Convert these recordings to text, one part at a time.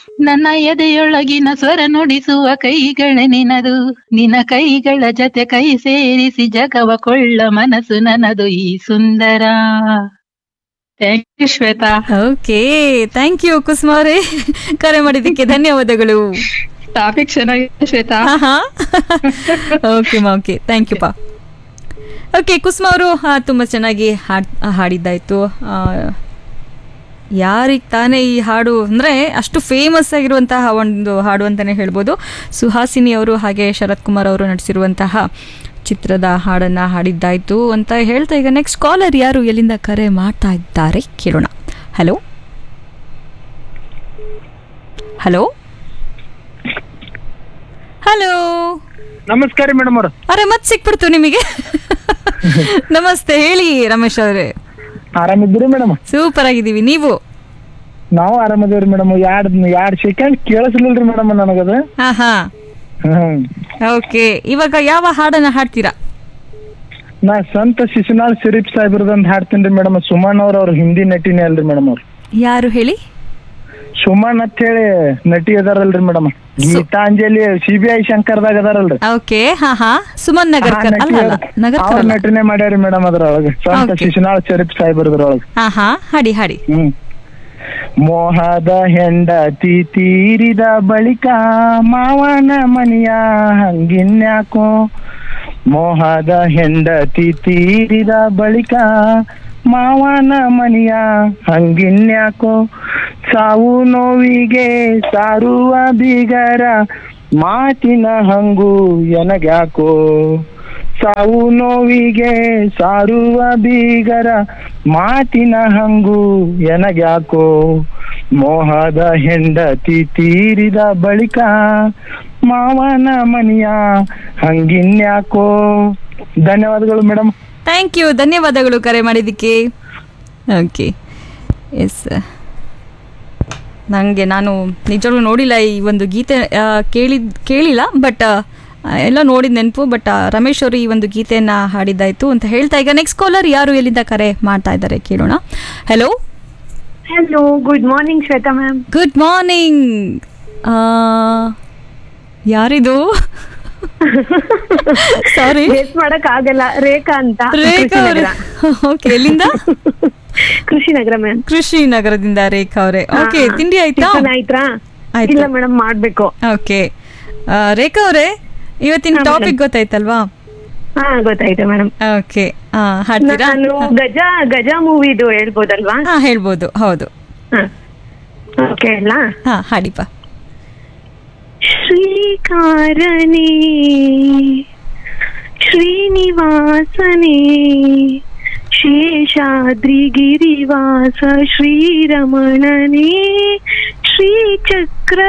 ನನ್ನ ಎದೆಯೊಳಗಿನ ಸ್ವರ ನುಡಿಸುವ ಕೈಗಳ ನಿನದು, ನಿನ್ನ ಕೈಗಳ ಜೊತೆ ಕೈ ಸೇರಿಸಿ ಜಗವ ಕೊಳ್ಳ ಮನಸ್ಸು ನನ್ನದು ಈ ಸುಂದರ. Thank you Shweta. Okay, thank you ಕುಸುಮ ಅವರೇ, ಕರೆ ಮಾಡಿದ್ದಕ್ಕೆ ಧನ್ಯವಾದಗಳು. ಟಾಪಿಕ್ ಚೆನ್ನಾಗಿದೆ Shweta. Okay okay, thank you ಪಾ. ಓಕೆ, ಕುಸುಮ ಅವರು ತುಂಬ ಚೆನ್ನಾಗಿ ಹಾಡಿದ್ದಾಯ್ತು. ಯಾರಿಗೆ ತಾನೇ ಈ ಹಾಡು ಅಂದರೆ ಅಷ್ಟು ಫೇಮಸ್ ಆಗಿರುವಂತಹ ಒಂದು ಹಾಡು ಅಂತಲೇ ಹೇಳ್ಬೋದು. ಸುಹಾಸಿನಿ ಅವರು ಹಾಗೆ ಶರತ್ ಕುಮಾರ್ ಅವರು ನಟಿಸಿರುವಂತಹ ಚಿತ್ರದ ಹಾಡನ್ನು ಹಾಡಿದ್ದಾಯ್ತು ಅಂತ ಹೇಳ್ತಾ, ಈಗ ನೆಕ್ಸ್ಟ್ ಕಾಲರ್ ಯಾರು ಎಲ್ಲಿಂದ ಕರೆ ಮಾಡ್ತಾ ಇದ್ದಾರೆ ಕೇಳೋಣ. ಹಲೋ ಹಲೋ ಹಲೋ, ನಮಸ್ಕಾರ ಮೇಡಮ್ ಅವರು. ಅರೆ ಮತ್ತೆ ಸಿಕ್ಬಿಡ್ತು ನಿಮಗೆ. ನಮಸ್ತೆ, ಹೇಳಿ ರಮೇಶ್ ಅವರೇ. ಆರಾಮಿದ್ದೀರಿ ಮೇಡಮ್? ಸೂಪರ್ ಆಗಿದ್ದೀವಿ, ನೀವು? ನಾವು ಆರಾಮದೇವ್ರಿ ಮೇಡಮ್. ಎರಡ್ ಸೆಕೆಂಡ್ ಕೇಳಿಸ್ಲಿಲ್ರಿ ಮೇಡಮ್ ನನಗದು. ಓಕೆ, ಇವಾಗ ಯಾವ ಹಾಡನ್ನ ಹಾಡ್ತೀರಾ? ನಾ ಸಂತ ಶಿಶುನಾಳ್ ಶರೀಫ್ ಸಾಹೇಬ್ರದಂತ ಹಾಡ್ತೀನಿ ಮೇಡಮ್. ಸುಮನ್ ಅವ್ರ ಹಿಂದಿ ನಟಿನೇ ಅಲ್ರಿ ಮೇಡಮ್ ಅವ್ರು. ಯಾರು ಹೇಳಿ? ಸುಮನ್ ಅಂತ ಹೇಳಿ ನಟಿ ಅದಾರಲ್ರಿ madam. Geetanjali CBI ಶಂಕರ್ದಾಗ ಅದಾರಲ್ರಿ. Okay, Suman Nagarkar ಅವ್ರ ನಟಿನೇ ಮಾಡ್ಯಾರಿ ಮೇಡಮ್ ಅದ್ರೊಳಗ. ಸಂತ ಶಿಶುನಾಳ್ ಶರೀಫ್ ಸಾಹೇಬ್ರದ್ರೊಳಗ. ಹಾಡಿ ಹಾಡಿ. ಮೋಹದ ಹೆಂಡತಿ ತೀರಿದ ಬಳಿಕ ಮಾವನ ಮನೆಯ ಹಂಗಿನ್ಯಾಕೋ, ಮೋಹದ ಹೆಂಡತಿ ತೀರಿದ ಬಳಿಕ ಮಾವನ ಮನೆಯ ಹಂಗಿನ್ಯಾಕೋ, ಸಾವು ನೋವಿಗೆ ಸಾರುವ ಬೀಗರ ಮಾತಿನ ಹಂಗು ಎನಗ್ಯಾಕೋ, ಸಾವು ನೋವಿಗೆ ಸಾರುವ ಬೀಗರ ಮಾತಿನ ಹಂಗು ಎನಗ್ಯಾಕೋ, ಮೋಹದ ಹೆಂಡತಿ ತೀರಿದ ಬಳಿಕ ಮಾವನ ಮನೆಯ ಹಂಗಿನ್ಯಾಕೋ. ಧನ್ಯವಾದಗಳು ಮೇಡಮ್. ಥ್ಯಾಂಕ್ ಯು, ಧನ್ಯವಾದಗಳು ಕರೆ ಮಾಡಿದ್ದಕ್ಕೆ. ಓಕೆ, ಎಸ್, ನಾನು ನಿಜವಾಗ್ಲೂ ನೋಡಿಲ್ಲ ಈ ಒಂದು ಗೀತೆ, ಕೇಳಿಲ್ಲ, ಬಟ್ ಎಲ್ಲ ನೋಡಿದ ನೆನಪು. ಬಟ್ ರಮೇಶ್ ಅವರು ಈ ಒಂದು ಗೀತೆಯನ್ನು ಹಾಡಿದ್ದಾಯ್ತು ಅಂತ ಹೇಳ್ತಾ, ಈಗ ನೆಕ್ಸ್ಟ್ ಕಾಲರ್ ಯಾರು ಎಲ್ಲಿಂದ ಕರೆ ಮಾಡ್ತಾ ಇದ್ದಾರೆ ಕೇಳೋಣ. Hello hello, good morning Shweta ma'am. Good morning. ಯಾರಿದು? ಸಾರಿ, ಗೆಸ್ ಮಾಡಕ್ ಆಗಲ್ಲ. ರೇಖಾ ಅಂತ. ರೇಖಾ ಅವರೇ, ಓಕೆ, ಎಲ್ಲಿಂದ? ಕೃಷಿನಗರ ಮ್ಯಾಮ್. ಕೃಷಿನಗರದಿಂದ ರೇಖಾ ಅವರೇ. ಓಕೆ, ತಿಂಡಿ ಆಯ್ತಾ? ಇಲ್ಲ ಮೇಡಮ್, ಮಾಡ್ಬೇಕು. ಓಕೆ, ರೇಖಾ ಅವರೇ, ಇವತ್ತಿನ ಟಾಪಿಕ್ ಗೊತ್ತಾಯ್ತಲ್ವಾ? ಗೊತ್ತಾಯ್ತು ಮೇಡಮ್. ಓಕೆ, ಹಾಡ್ತೀರಾ? ಗಜ ಮೂವಿದು ಹೇಳ್ಬೋದಲ್ವಾ? ಹೇಳ್ಬೋದು, ಹೌದು. ಓಕೆ, ಹೇಳಲಾ? ಹಾಡಿಪ. ಶ್ರೀಕಾರನೇ ಶ್ರೀನಿವಾಸನೇ ಶೇಷಾದ್ರಿಗಿರಿವಾಸ ಶ್ರೀರಮಣನೇ ಶ್ರೀಚಕ್ರ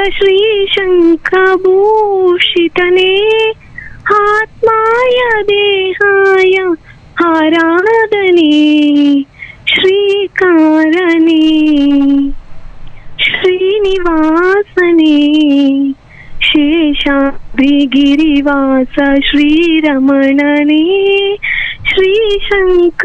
ಶ್ರೀಶಂಖಭೂಷಿತನೇ ಆತ್ಮಾಯ ದೇಹಾಯ ಆರಾಧನೆ ಶ್ರೀಕಾರನೇ ಶ್ರೀನಿವಾಸನೇ ಶೇಷಾದ್ರಿಗಿರಿವಾಸ ಶ್ರೀರಮಣನೇ ಶ್ರೀಶಂಕ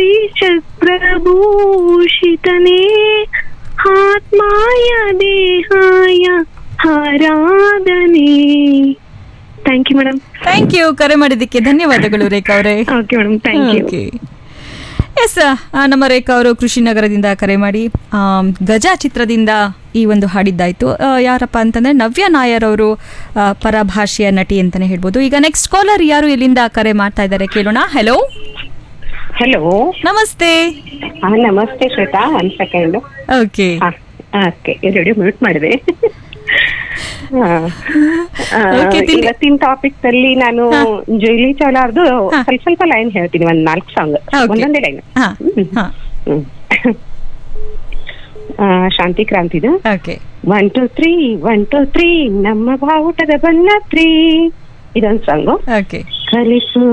ಶ್ರೀಚಕ್ರಭೂಷಿತನೇ ಆತ್ಮಾಯ ದೇಹಾಯ ಆರಾಧನೆ. Thank you madam. Thank you, ಕರೆ ಮಾಡಿದ್ದಕ್ಕೆ ಧನ್ಯವಾದಗಳು ರೇಖಾ ಅವರೇ. Okay madam, thank you. S, ನಮ್ಮ ರೇಖಾ ಅವರು ಕೃಷಿನಗರದಿಂದ ಕರೆ ಮಾಡಿ ಗಜ ಚಿತ್ರದಿಂದ ಈ ಒಂದು ಹಾಡಿದ್ದಾಯ್ತು. ಯಾರಪ್ಪ ಅಂತಂದ್ರೆ ನವ್ಯ ನಾಯರ್ ಅವರು ಪರಭಾಷೆಯ ನಟಿ ಅಂತಾನೆ ಹೇಳ್ಬೋದು. ಈಗ ನೆಕ್ಸ್ಟ್ ಕಾಲರ್ ಯಾರು ಎಲ್ಲಿಂದ ಕರೆ ಮಾಡ್ತಾ ಇದ್ದಾರೆ ಕೇಳೋಣ. ಹಲೋ ಹಲೋ, ನಮಸ್ತೆ. ನಮಸ್ತೆ Shweta, 1 second. Okay, radio mute ಮಾಡಿದೆ. ಇವತ್ತಿನ ಟಾಪಿಕ್ಸ್ ಅಲ್ಲಿ ನಾನು ಜೈಲಿ ಚಾಲಾರ್ದು ಸ್ವಲ್ಪ ಲೈನ್ ಹೇಳ್ತೀನಿ, 4 ಸಾಂಗ್, ಒಂದೊಂದೇ ಲೈನ್. ಶಾಂತಿ ಕ್ರಾಂತಿದು 1 2 3 1 2 3 ನಮ್ಮ ಬಾವುಟದ ಬಣ್ಣ 3 ಇದೊಂದು ಸಾಂಗು. ಓಕೆ, ಕಲಿಸು